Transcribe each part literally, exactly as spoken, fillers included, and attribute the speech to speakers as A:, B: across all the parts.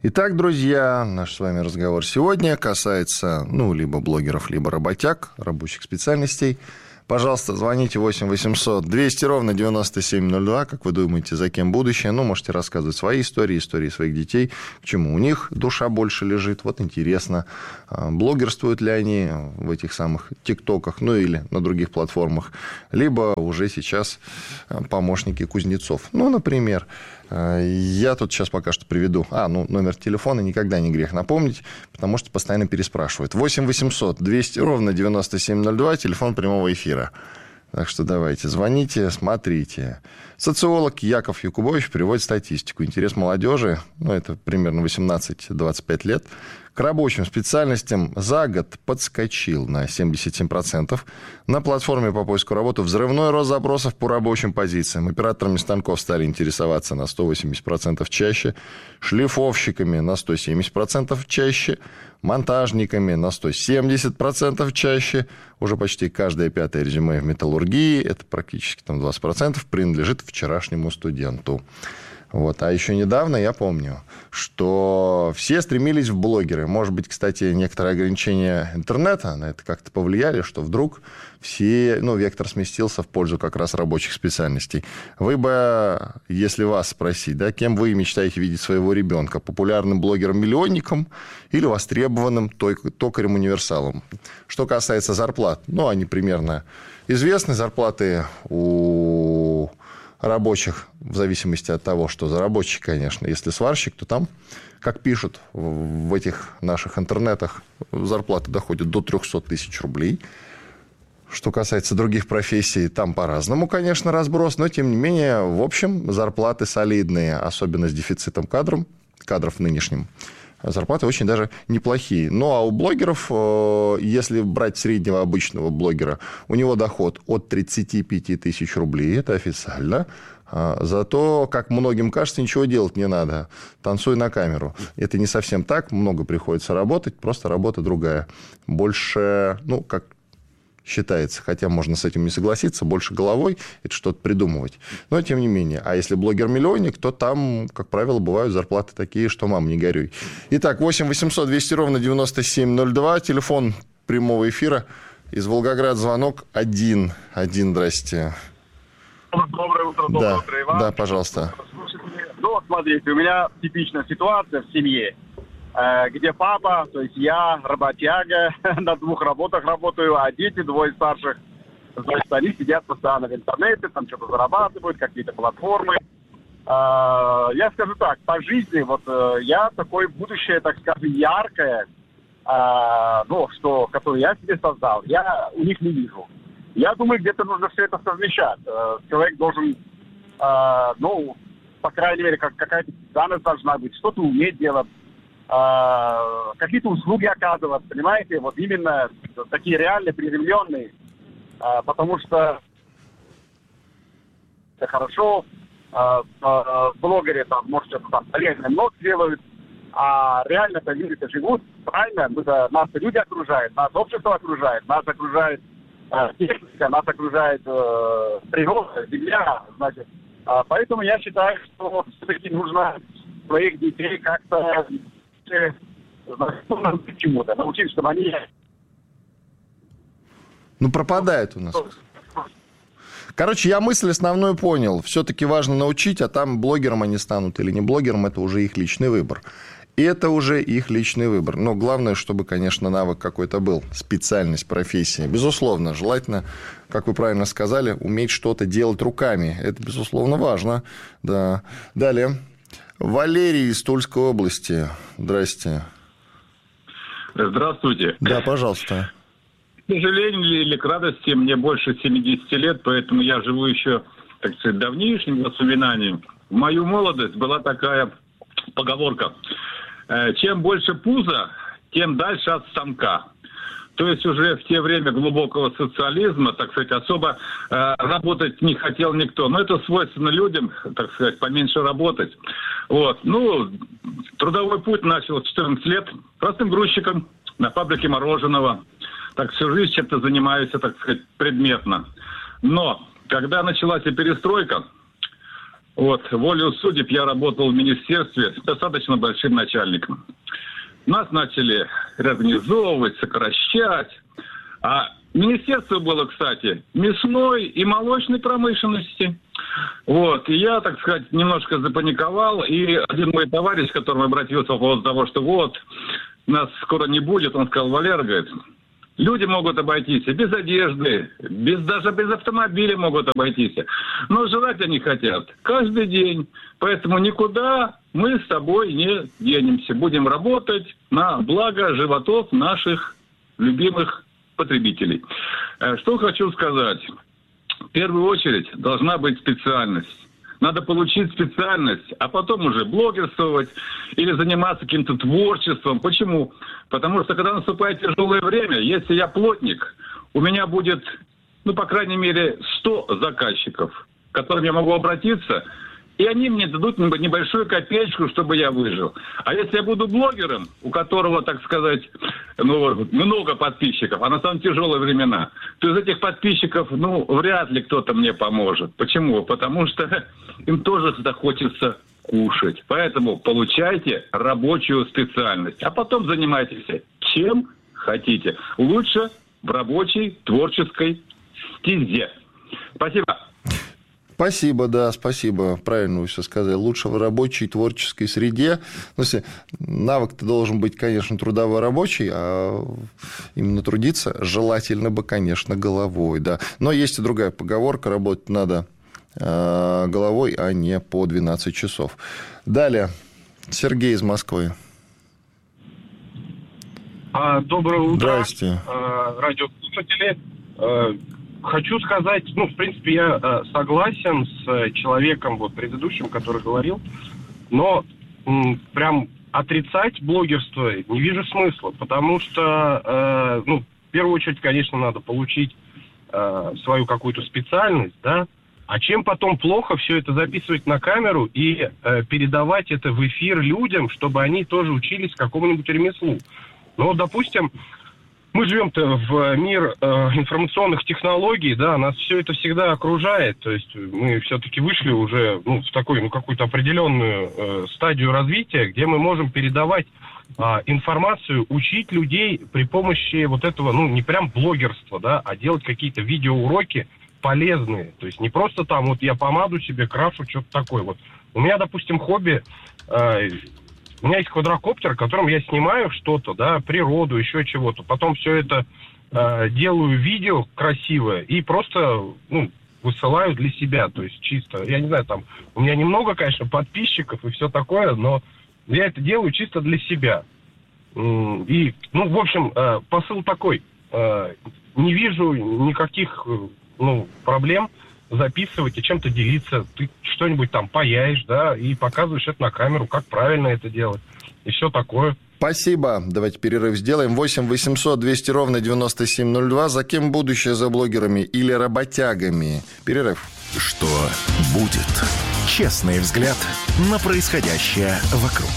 A: Итак, друзья, наш с вами разговор сегодня касается, ну, либо блогеров, либо работяг, рабочих специальностей. Пожалуйста, звоните восемь восемьсот двести ровно девяносто семь ноль два. Как вы думаете, за кем будущее? Ну, можете рассказывать свои истории, истории своих детей, к чему у них душа больше лежит. Вот интересно, блогерствуют ли они в этих самых ТикТоках, ну, или на других платформах, либо уже сейчас помощники кузнецов. Ну, например, я тут сейчас пока что приведу. А, ну, номер телефона никогда не грех напомнить, потому что постоянно переспрашивают. восемь восемьсот двести ровно девяносто семь ноль два, телефон прямого эфира. Так что давайте, звоните, смотрите. Социолог Яков Якубович приводит статистику. Интерес молодежи, ну, это примерно восемнадцать-двадцать пять лет, к рабочим специальностям за год подскочил на семьдесят семь процентов. На платформе по поиску работы взрывной рост запросов по рабочим позициям. Операторами станков стали интересоваться на сто восемьдесят процентов чаще, шлифовщиками на сто семьдесят процентов чаще, монтажниками на сто семьдесят процентов чаще. Уже почти каждое пятое резюме в металлургии, это практически там двадцать процентов, принадлежит вчерашнему студенту. Вот. А еще недавно я помню, что все стремились в блогеры. Может быть, кстати, некоторые ограничения интернета на это как-то повлияли, что вдруг все, ну, вектор сместился в пользу как раз рабочих специальностей. Вы бы, если вас спросить, да, кем вы мечтаете видеть своего ребенка? Популярным блогером-миллионником или востребованным токарем-универсалом? Что касается зарплат, ну, они примерно известны. Зарплаты у рабочих, в зависимости от того, что за рабочий, конечно. Если сварщик, то там, как пишут в этих наших интернетах, зарплаты доходят до триста тысяч рублей. Что касается других профессий, там по-разному, конечно, разброс, но, тем не менее, в общем, зарплаты солидные, особенно с дефицитом кадров, кадров нынешним. Зарплаты очень даже неплохие. Ну, а у блогеров, если брать среднего обычного блогера, у него доход от тридцати пяти тысяч рублей, это официально. Зато, как многим кажется, ничего делать не надо. Танцуй на камеру. Это не совсем так, много приходится работать, просто работа другая. Больше, ну, как считается, хотя можно с этим не согласиться, больше головой это что-то придумывать. Но тем не менее. А если блогер-миллионник, то там, как правило, бывают зарплаты такие, что мам, не горюй. Итак, восемь восемьсот двести ровно девяносто семь ноль два, телефон прямого эфира. Из Волгограда звонок один. Один, здрасте.
B: Доброе утро, доброе
A: да,
B: утро, Иван.
A: Да, пожалуйста.
B: Ну, вот смотрите, у меня типичная ситуация в семье, где папа, то есть я, работяга, на двух работах работаю, а дети, двое старших, значит, они сидят постоянно в интернете, там что-то зарабатывают, какие-то платформы. Я скажу так, по жизни, вот я такое будущее, так скажем, яркое, ну, что, которое я себе создал, я у них не вижу. Я думаю, где-то нужно все это совмещать. Человек должен, ну, по крайней мере, как, какая-то данность должна быть, что-то уметь делать, какие-то услуги оказывать, понимаете, вот именно такие реальные, приземленные, потому что это хорошо, в блогере там, может, что-то там полезное много делают, а реально-то люди-то живут, правильно, нас люди окружают, нас общество окружает, нас окружает техника, нас окружает природа, земля, значит, поэтому я считаю, что все-таки нужно своих детей как-то чему-то научить, чтобы они...
A: Ну, пропадает у нас. Короче, я мысль основную понял. Все-таки важно научить, а там блогером они станут или не блогером, это уже их личный выбор. И это уже их личный выбор. Но главное, чтобы, конечно, навык какой-то был, специальность, профессия. Безусловно, желательно, как вы правильно сказали, уметь что-то делать руками. Это, безусловно, важно. Да. Далее. Валерий из Тульской области. Здрасте.
C: Здравствуйте.
A: Да, пожалуйста.
C: К сожалению или к радости, мне больше семидесяти лет, поэтому я живу еще, так сказать, давнейшим воспоминанием. В мою молодость была такая поговорка. Чем больше пуза, тем дальше от станка. То есть уже в те время глубокого социализма, так сказать, особо э, работать не хотел никто. Но это свойственно людям, так сказать, поменьше работать. Вот. Ну, трудовой путь начал с четырнадцати лет простым грузчиком на фабрике мороженого. Так всю жизнь чем-то занимаюсь, так сказать, предметно. Но когда началась и перестройка, Вот, волею судеб я работал в министерстве с достаточно большим начальником. Нас начали реорганизовывать, сокращать. А министерство было, кстати, мясной и молочной промышленности. Вот, и я, так сказать, немножко запаниковал. И один мой товарищ, к которому обратился по поводу того, что вот, нас скоро не будет, он сказал: Валера, говорит, люди могут обойтись и без одежды, без, даже без автомобиля могут обойтись. Но жрать они хотят каждый день. Поэтому никуда мы с тобой не денемся. Будем работать на благо животов наших любимых потребителей. Что хочу сказать. В первую очередь должна быть специальность. Надо получить специальность, а потом уже блогерствовать или заниматься каким-то творчеством. Почему? Потому что, когда наступает тяжелое время, если я плотник, у меня будет, ну, по крайней мере, сто заказчиков, к которым я могу обратиться, и они мне дадут небольшую копеечку, чтобы я выжил. А если я буду блогером, у которого, так сказать, ну, много подписчиков, а на самом тяжелые времена, то из этих подписчиков, ну, вряд ли кто-то мне поможет. Почему? Потому что им тоже захочется кушать. Поэтому получайте рабочую специальность, а потом занимайтесь чем хотите. Лучше в рабочей творческой стезе. Спасибо.
A: Спасибо, да, спасибо. Правильно вы все сказали. Лучше в рабочей творческой среде. Ну, если навык-то должен быть, конечно, трудово-рабочий, а именно трудиться желательно бы, конечно, головой, да. Но есть и другая поговорка: работать надо головой, а не по двенадцать часов. Далее. Сергей из Москвы.
D: Доброе утро.
A: Здрасте.
D: Радиослушатели. Хочу сказать, ну, в принципе, я э, согласен с э, человеком, вот, предыдущим, который говорил, но м, прям отрицать блогерство не вижу смысла, потому что, э, ну, в первую очередь, конечно, надо получить э, свою какую-то специальность, да, а чем потом плохо все это записывать на камеру и э, передавать это в эфир людям, чтобы они тоже учились какому-нибудь ремеслу. Ну, вот, допустим, мы живем-то в мир э, информационных технологий, да, нас все это всегда окружает, то есть мы все-таки вышли уже, ну, в такую, ну, какую-то определенную э, стадию развития, где мы можем передавать э, информацию, учить людей при помощи вот этого, ну, не прям блогерства, да, а делать какие-то видеоуроки полезные, то есть не просто там вот я помаду себе крашу, что-то такое вот. У меня, допустим, хобби... Э, У меня есть квадрокоптер, которым я снимаю что-то, да, природу, еще чего-то. Потом все это э, делаю видео красивое и просто, ну, высылаю для себя. То есть чисто, я не знаю, там, у меня немного, конечно, подписчиков и все такое, но я это делаю чисто для себя. И, ну, в общем, э, посыл такой. Э, не вижу никаких, ну, проблем записывать и чем-то делиться. Ты что-нибудь там паяешь, да, и показываешь это на камеру, как правильно это делать. И все такое.
A: Спасибо. Давайте перерыв сделаем. восемь восемьсот двести ровно девяносто семь ноль два. За кем будущее, за блогерами или работягами? Перерыв.
E: Что будет? Честный взгляд на происходящее вокруг.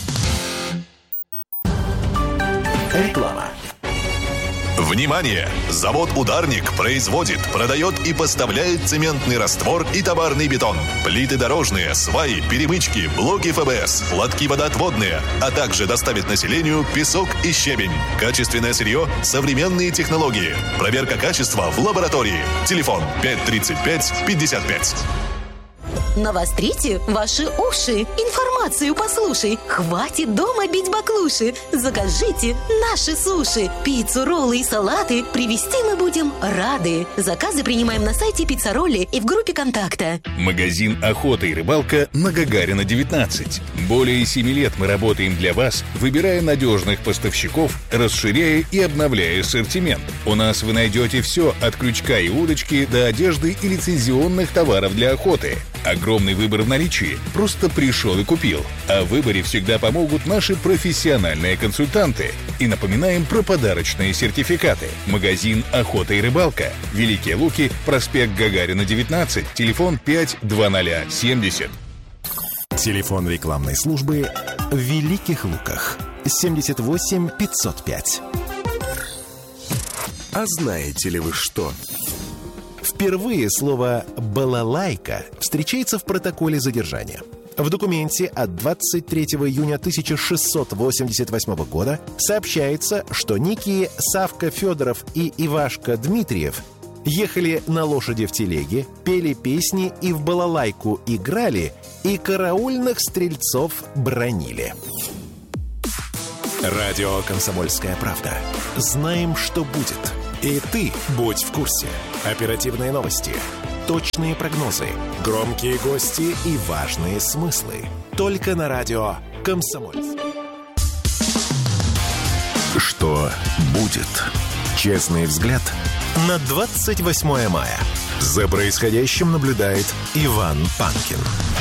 E: Реклама.
F: Внимание! Завод «Ударник» производит, продает и поставляет цементный раствор и товарный бетон, плиты дорожные, сваи, перемычки, блоки эф бэ эс, лотки водоотводные, а также доставит населению песок и щебень. Качественное сырье, современные технологии. Проверка качества в лаборатории. Телефон пять тридцать пять пятьдесят пять.
G: Навострите ваши уши. Информацию послушай. Хватит дома бить баклуши. Закажите наши суши. Пиццу, роллы и салаты привезти мы будем рады. Заказы принимаем на сайте Пицца-ролли и в группе контакта.
H: Магазин «Охота и рыбалка» на Гагарина, девятнадцать. Более семи лет мы работаем для вас, выбирая надежных поставщиков, расширяя и обновляя ассортимент. У нас вы найдете все от крючка и удочки до одежды и лицензионных товаров для охоты. Огромный выбор в наличии. Просто пришел и купил. О выборе всегда помогут наши профессиональные консультанты. И напоминаем про подарочные сертификаты. Магазин «Охота и рыбалка». Великие Луки, проспект Гагарина, девятнадцать. Телефон пять двадцать семьдесят.
E: Телефон рекламной службы в Великих Луках. семьдесят восемь пятьсот пять. А знаете ли вы что? В Впервые слово «балалайка» встречается в протоколе задержания. В документе от двадцать третьего июня тысяча шестьсот восемьдесят восьмого года сообщается, что некие Савка Федоров и Ивашка Дмитриев ехали на лошади в телеге, пели песни и в балалайку играли, и караульных стрельцов бранили. Радио «Комсомольская правда». Знаем, что будет. И ты будь в курсе. Оперативные новости, точные прогнозы, громкие гости и важные смыслы. Только на радио «Комсомольск». Что будет? Честный взгляд на двадцать восьмое мая. За происходящим наблюдает Иван Панкин.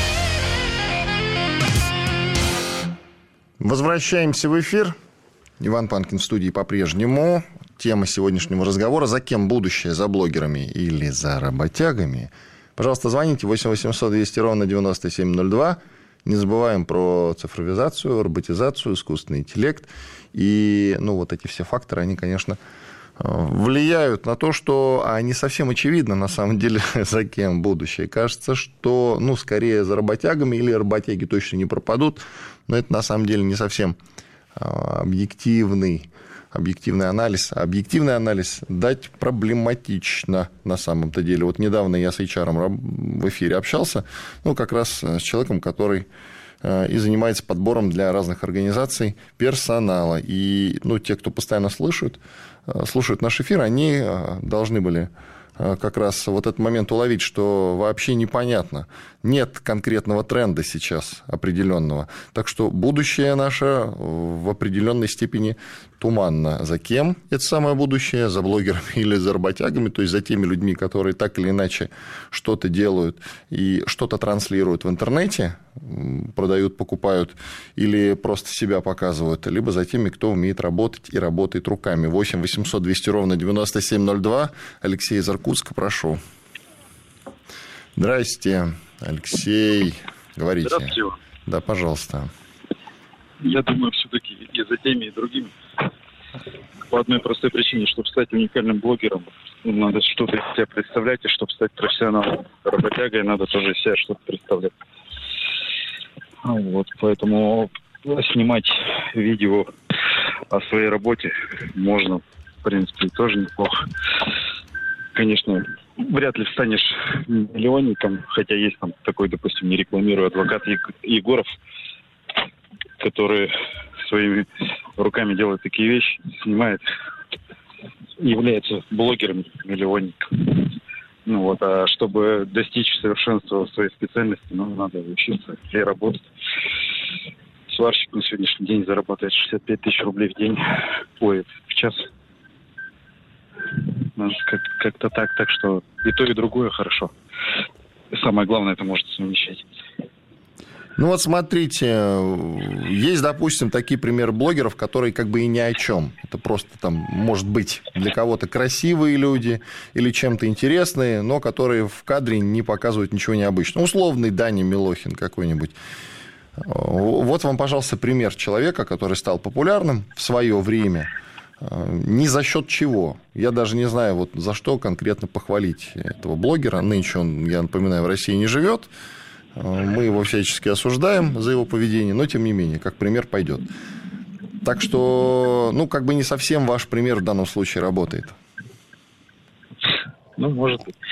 A: Возвращаемся в эфир. Иван Панкин в студии по-прежнему. Тема сегодняшнего разговора: за кем будущее, за блогерами или за работягами? Пожалуйста, звоните восемь восемьсот двести ровно девяносто семь ноль два. Не забываем про цифровизацию, роботизацию, искусственный интеллект. И ну, вот эти все факторы, они, конечно, влияют на то, что а не совсем очевидно, на самом деле, за кем будущее. Кажется, что, ну, скорее за работягами, или работяги точно не пропадут, но это, на самом деле, не совсем объективный, объективный анализ. Объективный анализ дать проблематично на самом-то деле. Вот недавно я с эйч ар в эфире общался, ну, как раз с человеком, который и занимается подбором для разных организаций персонала. И ну, те, кто постоянно слышат, слушают наш эфир, они должны были как раз вот этот момент уловить, что вообще непонятно. Нет конкретного тренда сейчас определенного. Так что будущее наше в определенной степени туманно. За кем это самое будущее? За блогерами или за работягами? То есть за теми людьми, которые так или иначе что-то делают и что-то транслируют в интернете, продают, покупают или просто себя показывают, либо за теми, кто умеет работать и работает руками. восемь восемьсот двести ровно девяносто семь ноль два. Алексей из Иркутска, прошу. Здрасте, Алексей. Говорите.
I: Здравствуйте.
A: Да, пожалуйста.
I: Я думаю, все-таки и за теми, и другими. По одной простой причине, чтобы стать уникальным блогером, надо что-то из себя представлять, и чтобы стать профессионалом. Работягой надо тоже из себя что-то представлять. Вот, поэтому снимать видео о своей работе можно, в принципе, тоже неплохо. Конечно, вряд ли станешь миллионником, хотя есть там такой, допустим, не рекламирую, адвокат Егоров, который своими руками делает такие вещи, снимает, является блогером-миллионником. Ну вот, а чтобы достичь совершенства в своей специальности, ну, надо учиться и работать. Сварщик на сегодняшний день зарабатывает шестьдесят пять тысяч рублей в день, ой, в час. Ну, как- как-то так, так что и то, и другое хорошо. И самое главное, это может совмещать.
A: Ну вот смотрите, есть, допустим, такие примеры блогеров, которые как бы и ни о чем. Это просто там, может быть, для кого-то красивые люди или чем-то интересные, но которые в кадре не показывают ничего необычного. Условный Даня Милохин какой-нибудь. Вот вам, пожалуйста, пример человека, который стал популярным в свое время. Ни за счет чего. Я даже не знаю, вот за что конкретно похвалить этого блогера. Нынче он, я напоминаю, в России не живет. Мы его всячески осуждаем за его поведение, но тем не менее, как пример пойдет. Так что, ну, как бы не совсем ваш пример в данном случае работает.
I: Ну, может быть.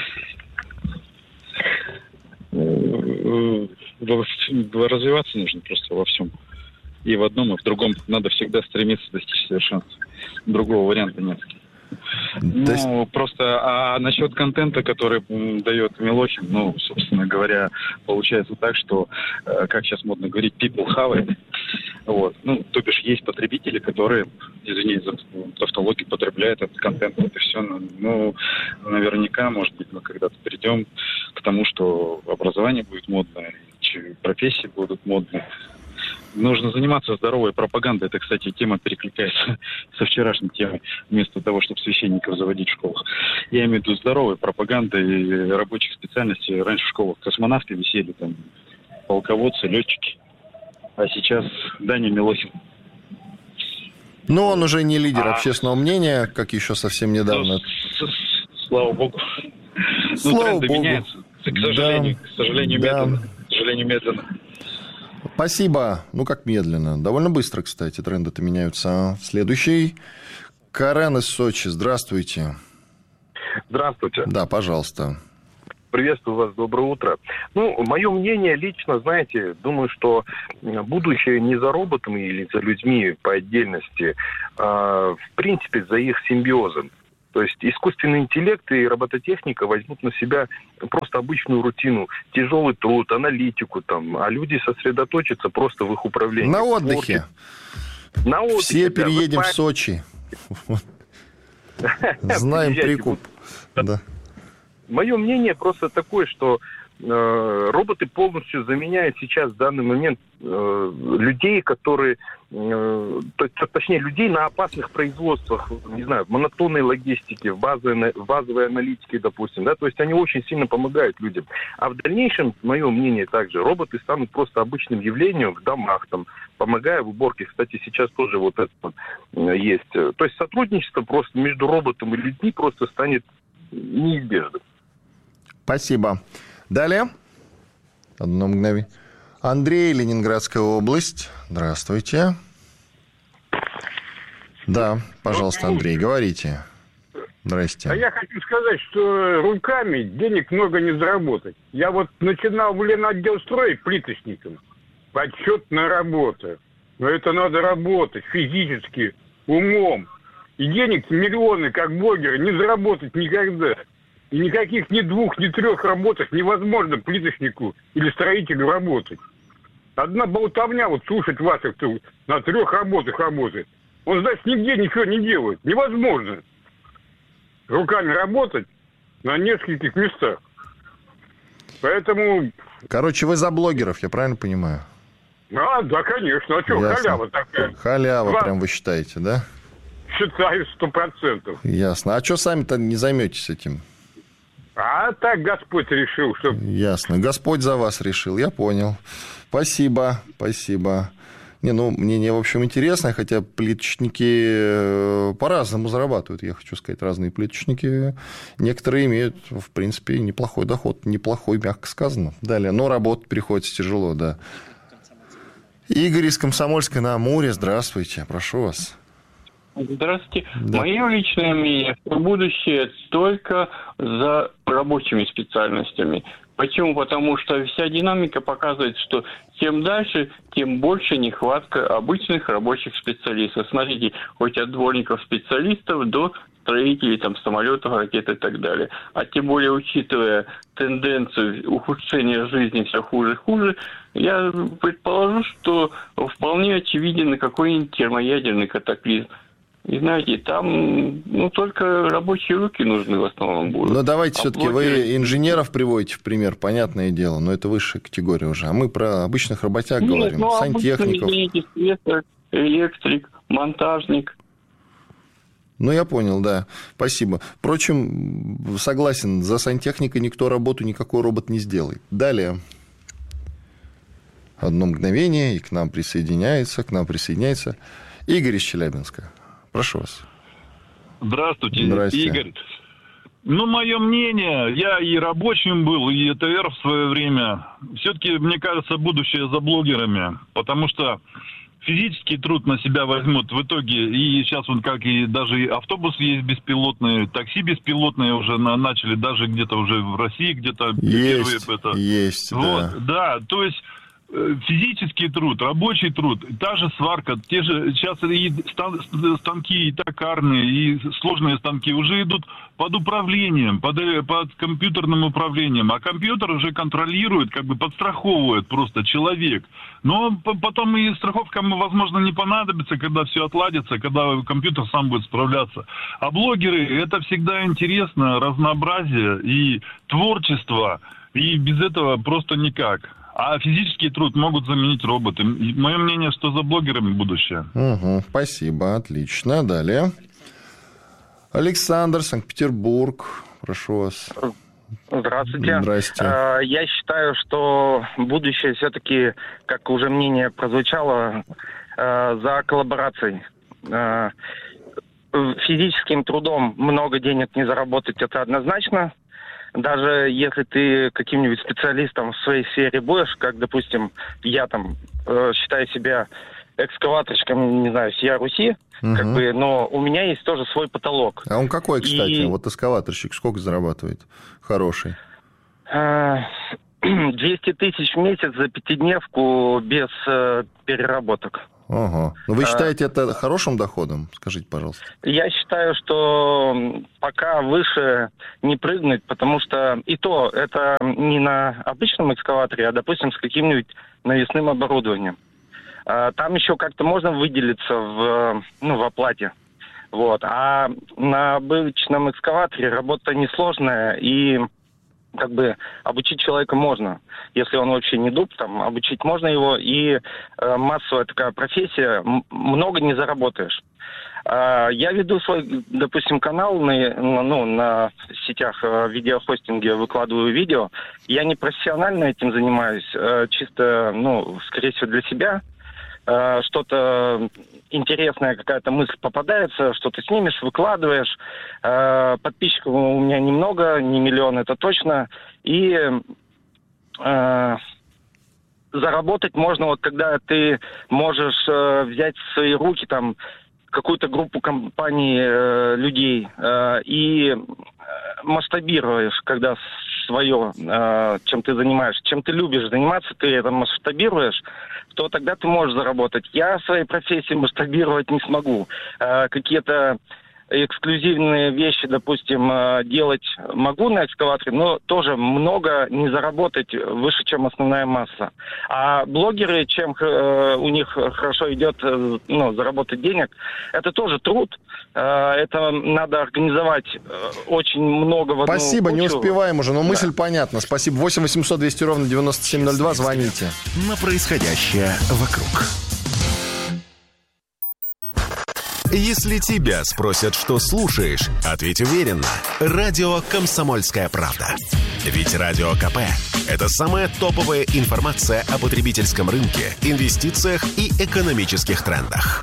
I: Развиваться нужно просто во всем. И в одном, и в другом. Надо всегда стремиться достичь совершенства. Другого варианта нет. Ну, есть... просто, а насчет контента, который м, дает Милохин, ну, собственно говоря, получается так, что, э, как сейчас модно говорить, people have it. Вот. Ну, то бишь, есть потребители, которые, извините за тавтологию, потребляют этот контент, это все. Ну, наверняка, может быть, мы когда-то придем к тому, что образование будет модное, профессии будут модные. Нужно заниматься здоровой пропагандой. Это, кстати, тема перекликается со вчерашней темой, вместо того, чтобы священников заводить в школах. Я имею в виду здоровой пропагандой рабочих специальностей. Раньше в школах космонавты висели, там, полководцы, летчики. А сейчас Даня Милохин.
A: Но он уже не лидер а... общественного мнения, как еще совсем недавно.
I: Ну, с- с- слава богу.
A: Слава
I: тренды
A: богу.
I: меняются, к сожалению,
A: Да.
I: к сожалению,
A: Да.
I: медленно. К сожалению, медленно.
A: Спасибо. Ну, как медленно. Довольно быстро, кстати, тренды-то меняются. Следующий. Карен из Сочи. Здравствуйте.
D: Здравствуйте.
A: Да, пожалуйста.
D: Приветствую вас, доброе утро. Ну, мое мнение лично, знаете, думаю, что будущее не за роботами или за людьми по отдельности, а в принципе за их симбиозом. То есть искусственный интеллект и робототехника возьмут на себя просто обычную рутину, тяжелый труд, аналитику, там, а люди сосредоточатся просто в их управлении.
A: На отдыхе.
D: На отдыхе.
A: Все
D: да.
A: переедем
D: Вот
A: в Сочи. Знаем прикуп. Да.
D: Мое мнение просто такое, что э, роботы полностью заменяют сейчас в данный момент э, людей, которые, э, то, то, точнее, людей на опасных производствах, не знаю, в монотонной логистике, в базовой, в базовой аналитике, допустим, да, то есть они очень сильно помогают людям. А в дальнейшем, мое мнение также, роботы станут просто обычным явлением в домах, там, помогая в уборке. Кстати, сейчас тоже вот это вот есть. То есть сотрудничество просто между роботом и людьми просто станет неизбежным.
A: Спасибо. Далее. Одно мгновение. Андрей, Ленинградская область. Здравствуйте. Да, пожалуйста, Андрей, говорите. Здрасте.
J: А я хочу сказать, что руками денег много не заработать. Я вот начинал в Ленотделстрое плиточником. Почетная работа. Но это надо работать физически, умом. И денег миллионы, как блогеры, не заработать никогда. И никаких ни двух, ни трех работах невозможно плиточнику или строителю работать. Одна болтовня, вот слушать вас, кто на трех работах работает. Он, значит, нигде ничего не делает. Невозможно руками работать на нескольких местах. Поэтому...
A: Короче, вы за блогеров, я правильно понимаю?
J: А, да, конечно. А что,
A: Ясно.
J: халява такая?
A: Халява,
J: Два...
A: прям вы считаете, да?
J: Считаю, сто процентов.
A: Ясно. А что сами-то не займетесь этим?
J: А так Господь решил, что...
A: Ясно. Господь за вас решил, я понял. Спасибо, спасибо. Не, ну, мнение, в общем, интересное, хотя плиточники по-разному зарабатывают, я хочу сказать, разные плиточники. Некоторые имеют, в принципе, неплохой доход, неплохой, мягко сказано. Далее, но работать приходится тяжело, да. Игорь из Комсомольска на Амуре, здравствуйте, прошу вас.
K: Здравствуйте.
A: Да.
K: Мое личное мнение, что будущее только за рабочими специальностями. Почему? Потому что вся динамика показывает, что чем дальше, тем больше нехватка обычных рабочих специалистов. Смотрите, хоть от дворников-специалистов до строителей там, самолетов, ракет и так далее. А тем более, учитывая тенденцию ухудшения жизни все хуже и хуже, я предположу, что вполне очевиден какой-нибудь термоядерный катаклизм. И знаете, там ну, только рабочие руки нужны в основном будут.
A: Но давайте
K: а
A: все-таки
K: блогеры...
A: вы инженеров приводите в пример, понятное дело, но это высшая категория уже. А мы про обычных работяг
K: Нет,
A: говорим,
K: ну,
A: сантехников.
K: Обычно, извините, слесарь, электрик, монтажник.
A: Ну, я понял, да. Спасибо. Впрочем, согласен, за сантехникой никто работу, никакой робот не сделает. Далее. Одно мгновение, и к нам присоединяется, к нам присоединяется Игорь из Челябинска. Прошу вас.
C: Здравствуйте,
A: Здрасте.
C: Игорь. Ну, мое мнение, я и рабочим был, и ЭТР в свое время. Все-таки, мне кажется, будущее за блогерами, потому что физический труд на себя возьмут в итоге, и сейчас вот как и даже и автобусы есть беспилотные, такси беспилотные уже на, начали, даже где-то уже в России, где-то
A: Есть,
C: первые это.
A: есть,
C: вот,
A: да.
C: Да, то есть физический труд, рабочий труд, та же сварка, те же сейчас и станки, и токарные, и сложные станки уже идут под управлением, под, под компьютерным управлением, а компьютер уже контролирует, как бы подстраховывает просто человек. Но потом и страховка, возможно, не понадобится, когда все отладится, когда компьютер сам будет справляться. А блогеры, это всегда интересно, разнообразие и творчество, и без этого просто никак. А физический труд могут заменить роботы. Мое мнение, что за блогерами будущее.
A: Угу, спасибо, отлично. Далее. Александр, Санкт-Петербург. Прошу вас.
L: Здравствуйте.
A: Здрасте.
L: Я считаю, что будущее все-таки, как уже мнение прозвучало, за коллаборацией. Физическим трудом много денег не заработать, это однозначно. даже если ты каким-нибудь специалистом в своей сфере будешь, как, допустим, я там э, считаю себя экскаваторщиком, не знаю, сия Руси, угу. как бы, но у меня есть тоже свой потолок.
A: А он какой, кстати?
L: И...
A: Вот экскаваторщик сколько зарабатывает? Хороший.
L: двести тысяч в месяц за пятидневку без э, переработок.
A: Ага. Ну, вы считаете а... это хорошим доходом? Скажите, пожалуйста.
L: Я считаю, что пока выше не прыгнуть, потому что и то это не на обычном экскаваторе, а, допустим, с каким-нибудь навесным оборудованием. Там еще как-то можно выделиться в, ну, в оплате. Вот. А на обычном экскаваторе работа несложная, и как бы обучить человека можно. Если он вообще не дуб, там, обучить можно его, и э, массовая такая профессия, м- много не заработаешь. Э, я веду свой, допустим, канал на, ну, на сетях э, видеохостинге, выкладываю видео. Я не профессионально этим занимаюсь, э, чисто, ну, скорее всего, для себя. Что-то интересная какая-то мысль попадается, что ты снимешь, выкладываешь. Подписчиков у меня немного, не миллион, это точно. И э, заработать можно, вот когда ты можешь э, взять в свои руки там какую-то группу компаний, э, людей э, и масштабируешь, когда свое, э, чем ты занимаешься, чем ты любишь заниматься, ты это масштабируешь, то тогда ты можешь заработать. Я в своей профессии масштабировать не смогу. Э, какие-то эксклюзивные вещи, допустим, делать могу на экскаваторе, но тоже много не заработать выше, чем основная масса. А блогеры, чем э, у них хорошо идет, э, ну, заработать денег, это тоже труд. Э, это надо организовать э, очень много в одну
A: Спасибо,
L: кучу.
A: Не успеваем уже, но
L: да.
A: мысль понятна. Спасибо. восемь восемьсот двести ровно девяносто семь ноль два, звоните.
E: На происходящее вокруг. Если тебя спросят, что слушаешь, ответь уверенно. Радио «Комсомольская правда». Ведь Радио КП – это самая топовая информация о потребительском рынке, инвестициях и экономических трендах.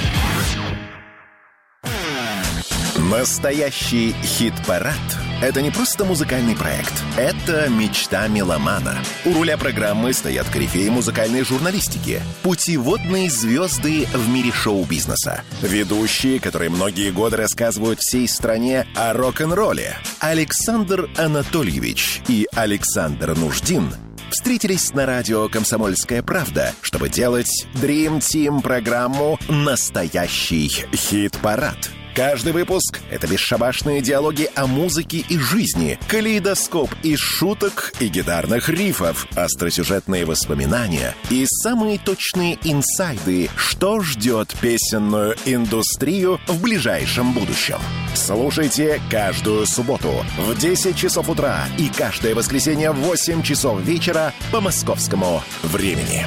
E: Настоящий хит-парад – это не просто музыкальный проект. Это мечта меломана. У руля программы стоят корифеи музыкальной журналистики, путеводные звезды в мире шоу-бизнеса, ведущие, которые многие годы рассказывают всей стране о рок-н-ролле. Александр Анатольевич и Александр Нуждин встретились на радио «Комсомольская правда», чтобы делать Dream Team программу «Настоящий хит-парад». Каждый выпуск — это бесшабашные диалоги о музыке и жизни, калейдоскоп из шуток и гитарных рифов, остросюжетные воспоминания и самые точные инсайды, что ждет песенную индустрию в ближайшем будущем. Слушайте каждую субботу в десять часов утра и каждое воскресенье в восемь часов вечера по московскому времени.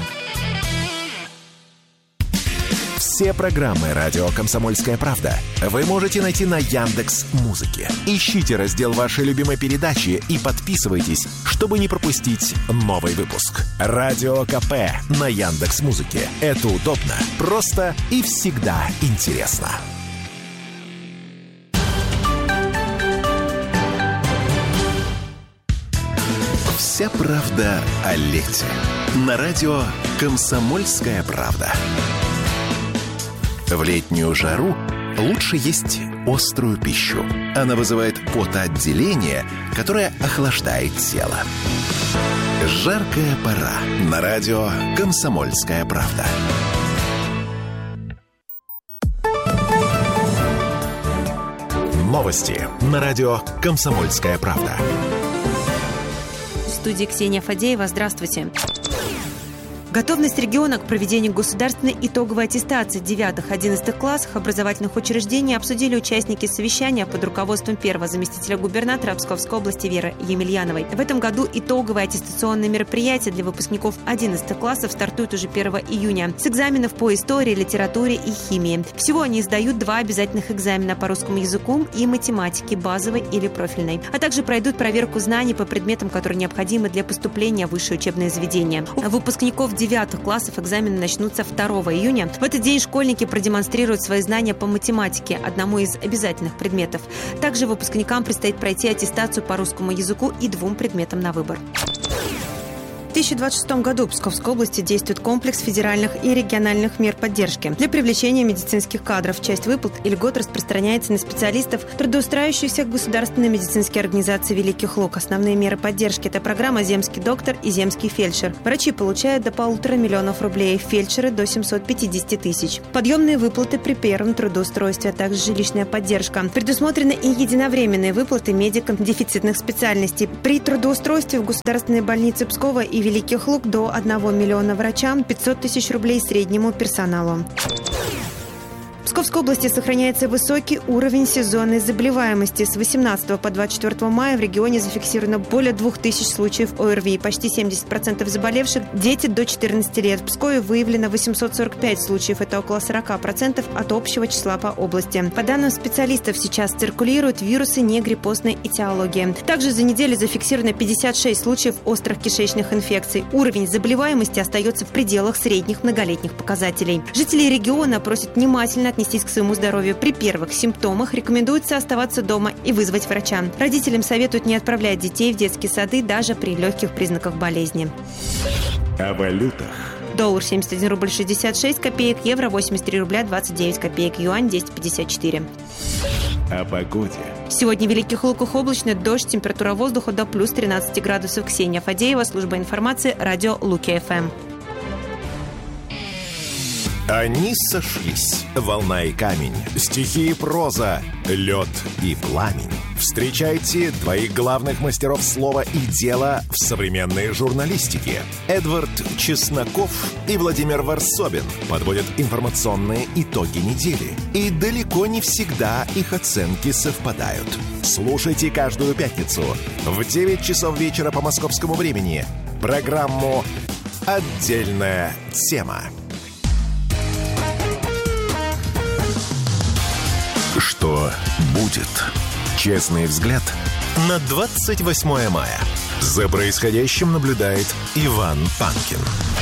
E: Все программы «Радио Комсомольская правда» вы можете найти на Яндекс.Музыке. Ищите раздел вашей любимой передачи и подписывайтесь, чтобы не пропустить новый выпуск. Радио КП на Яндекс.Музыке. Это удобно, просто и всегда интересно. Вся правда о лете. На радио «Комсомольская правда». В летнюю жару лучше есть острую пищу. Она вызывает потоотделение, которое охлаждает тело. Жаркая пора. На радио «Комсомольская правда». Новости на радио «Комсомольская правда».
M: В студии Ксения Фадеева. Здравствуйте. Готовность региона к проведению государственной итоговой аттестации девятых-одиннадцатых классах образовательных учреждений обсудили участники совещания под руководством первого заместителя губернатора Псковской области Веры Емельяновой. В этом году итоговые аттестационные мероприятия для выпускников одиннадцатых классов стартуют уже первого июня с экзаменов по истории, литературе и химии. Всего они сдают два обязательных экзамена по русскому языку и математике, базовой или профильной, а также пройдут проверку знаний по предметам, которые необходимы для поступления в высшее учебное заведение. У выпускников девятых классов экзамены начнутся второго июня. В этот день школьники продемонстрируют свои знания по математике, одному из обязательных предметов. Также выпускникам предстоит пройти аттестацию по русскому языку и двум предметам на выбор. В две тысячи двадцать шестом году в Псковской области действует комплекс федеральных и региональных мер поддержки для привлечения медицинских кадров. Часть выплат и льгот распространяется на специалистов, трудоустраивающихся в государственной медицинской организации «Великих Луг». Основные меры поддержки – это программа «Земский доктор» и «Земский фельдшер». Врачи получают до полутора миллионов рублей, фельдшеры – до семьсот пятьдесят тысяч. Подъемные выплаты при первом трудоустройстве, а также жилищная поддержка. Предусмотрены и единовременные выплаты медикам дефицитных специальностей. При трудоустройстве в государственной больнице Пскова и Великих Луг до одного миллиона врачам, пятьсот тысяч рублей среднему персоналу. В Псковской области сохраняется высокий уровень сезонной заболеваемости. С восемнадцатого по двадцать четвёртого мая в регионе зафиксировано более двух тысяч случаев ОРВИ. Почти семьдесят процентов заболевших – дети до четырнадцати лет. В Пскове выявлено восемьсот сорок пять случаев. Это около сорок процентов от общего числа по области. По данным специалистов, сейчас циркулируют вирусы негриппозной этиологии. Также за неделю зафиксировано пятьдесят шесть случаев острых кишечных инфекций. Уровень заболеваемости остается в пределах средних многолетних показателей. Жители региона просят внимательно отнестись к своему здоровью. При первых симптомах рекомендуется оставаться дома и вызвать врача. Родителям советуют не отправлять детей в детские сады даже при легких признаках болезни.
E: О валютах.
M: Доллар семьдесят один рубль шестьдесят шесть копеек, евро восемьдесят три рубля двадцать девять копеек, юань десять пятьдесят четыре.
E: О погоде.
M: Сегодня в Великих Луках облачно, дождь, температура воздуха до плюс тринадцать градусов. Ксения Фадеева, служба информации, радио Луки-ФМ.
E: Они сошлись. Волна и камень, стихи и проза, лед и пламень. Встречайте двоих главных мастеров слова и дела в современной журналистике. Эдвард Чесноков и Владимир Варсобин подводят информационные итоги недели. И далеко не всегда их оценки совпадают. Слушайте каждую пятницу в девять часов вечера по московскому времени программу «Отдельная тема». Что будет? Честный взгляд на двадцать восьмое мая. За происходящим наблюдает Иван Панкин.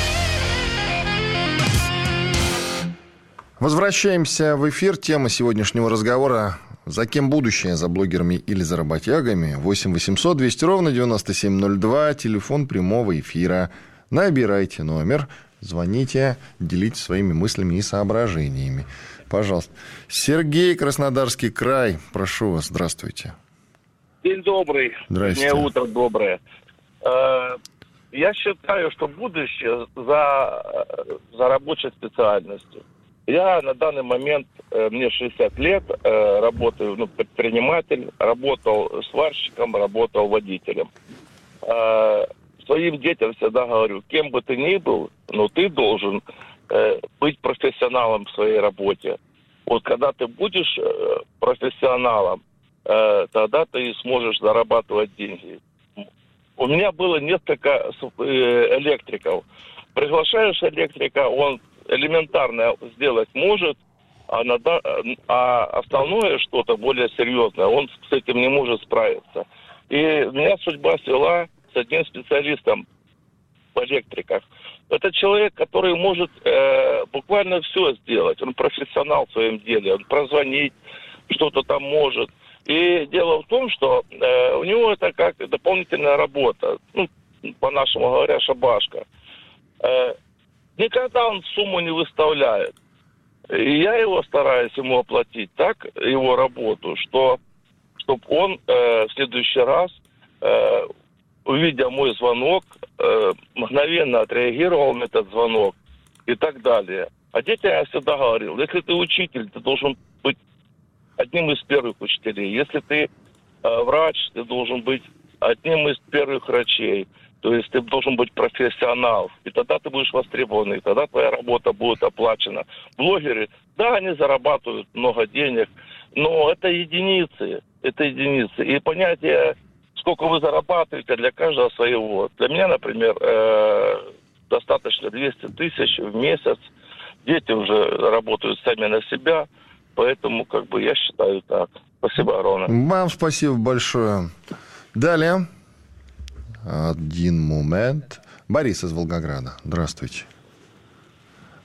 A: Возвращаемся в эфир. Тема сегодняшнего разговора: за кем будущее, за блогерами или за работягами? восемь восемьсот двести ровно девяносто семь ноль два, телефон прямого эфира. Набирайте номер, звоните, делитесь своими мыслями и соображениями. Пожалуйста. Сергей, Краснодарский край. Прошу вас, здравствуйте.
N: День добрый.
A: Здравствуйте.
N: Мне утро доброе. Я считаю, что будущее за, за рабочей специальностью. Я на данный момент, мне шестьдесят лет, работаю, ну, предприниматель, работал сварщиком, работал водителем. Своим детям всегда говорю, кем бы ты ни был, но ты должен быть профессионалом в своей работе. Вот когда ты будешь профессионалом, тогда ты сможешь зарабатывать деньги. У меня было несколько электриков. Приглашаешь электрика, он элементарно сделать может, а, на, а основное что-то более серьезное, он с этим не может справиться. И меня судьба свела с одним специалистом в электриках. Это человек, который может э, буквально все сделать. Он профессионал в своем деле. Он прозвонить, что-то там может. И дело в том, что э, у него это как дополнительная работа. Ну, по-нашему говоря, шабашка. Э, никогда он сумму не выставляет. И я его стараюсь ему оплатить так, его работу, что чтобы он э, в следующий раз... Э, увидя мой звонок, э, мгновенно отреагировал на этот звонок и так далее. А детям я всегда говорил, если ты учитель, ты должен быть одним из первых учителей. Если ты э, врач, ты должен быть одним из первых врачей. То есть ты должен быть профессионал. И тогда ты будешь востребованный, тогда твоя работа будет оплачена. Блогеры, да, они зарабатывают много денег, но это единицы. Это единицы. И понятие... Сколько вы зарабатываете, для каждого своего. Для меня, например, э, достаточно двести тысяч в месяц. Дети уже работают сами на себя, поэтому как бы я считаю так. Спасибо огромное.
A: Вам спасибо большое. Далее. Один момент. Борис из Волгограда. Здравствуйте.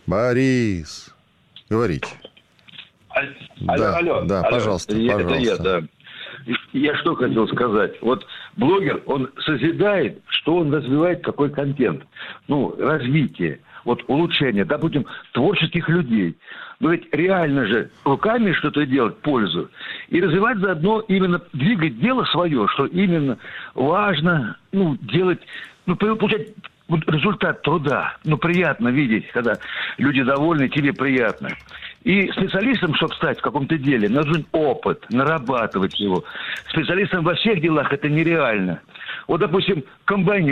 A: Борис, говорите.
O: Алло,
A: да,
O: алло,
A: да,
O: алло.
A: пожалуйста,
O: Это
A: пожалуйста.
O: я, да. Я что хотел сказать. Вот блогер, он созидает, что он развивает, какой контент. Ну, развитие, вот улучшение, допустим, творческих людей. Но ведь реально же руками что-то делать пользу. И развивать заодно именно, двигать дело свое, что именно важно, ну, делать, ну, получать результат труда. Ну, приятно видеть, когда люди довольны, тебе приятно. И специалистом, чтобы стать в каком-то деле, нужен опыт, нарабатывать его. Специалистом во всех делах это нереально. Вот, допустим, комбайнер.